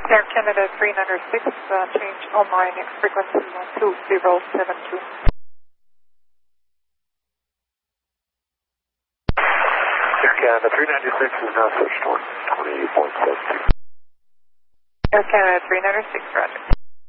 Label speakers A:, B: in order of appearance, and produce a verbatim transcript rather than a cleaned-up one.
A: Air Canada three ninety-six, uh, change Omarinex frequency one two zero seven two.
B: Air Canada three ninety-six is now switched to twenty-eight point seven two.
A: Air Canada three ninety-six, roger.